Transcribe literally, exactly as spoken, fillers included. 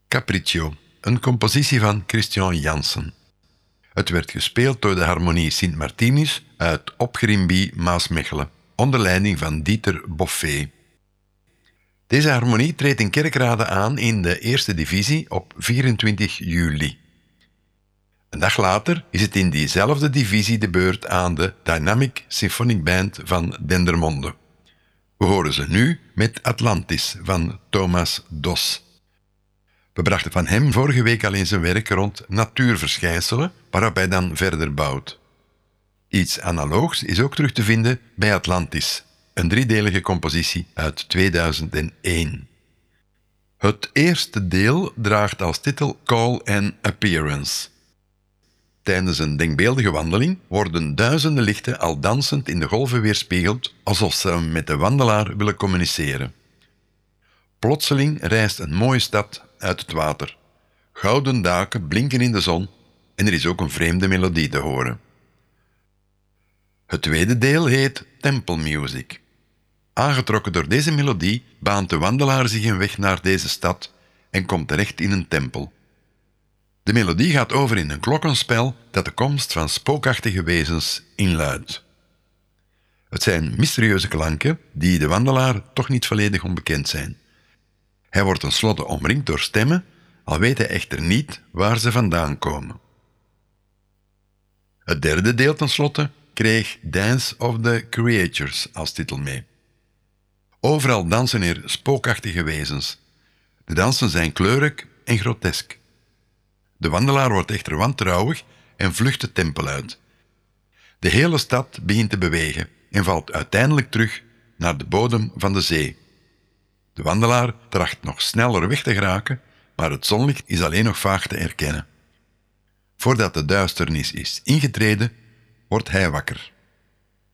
Capriccio, een compositie van Christian Janssen. Het werd gespeeld door de Harmonie Sint Martinus uit Opgrimbie, Maasmechelen, onder leiding van Dieter Boffé. Deze harmonie treedt in Kerkrade aan in de eerste divisie op vierentwintig juli. Een dag later is het in diezelfde divisie de beurt aan de Dynamic Symphonic Band van Dendermonde. We horen ze nu met Atlantis van Thomas Dos. We brachten van hem vorige week al in zijn werk rond natuurverschijnselen, waarop hij dan verder bouwt. Iets analoogs is ook terug te vinden bij Atlantis, een driedelige compositie uit tweeduizend één. Het eerste deel draagt als titel Call and Appearance. Tijdens een denkbeeldige wandeling worden duizenden lichten al dansend in de golven weerspiegeld, alsof ze met de wandelaar willen communiceren. Plotseling rijst een mooie stad uit het water. Gouden daken blinken in de zon en er is ook een vreemde melodie te horen. Het tweede deel heet Temple Music. Aangetrokken door deze melodie baant de wandelaar zich een weg naar deze stad en komt terecht in een tempel. De melodie gaat over in een klokkenspel dat de komst van spookachtige wezens inluidt. Het zijn mysterieuze klanken die de wandelaar toch niet volledig onbekend zijn. Hij wordt tenslotte omringd door stemmen, al weet hij echter niet waar ze vandaan komen. Het derde deel tenslotte kreeg Dance of the Creatures als titel mee. Overal dansen er spookachtige wezens. De dansen zijn kleurig en grotesk. De wandelaar wordt echter wantrouwig en vlucht de tempel uit. De hele stad begint te bewegen en valt uiteindelijk terug naar de bodem van de zee. De wandelaar tracht nog sneller weg te geraken, maar het zonlicht is alleen nog vaag te herkennen. Voordat de duisternis is ingetreden, wordt hij wakker.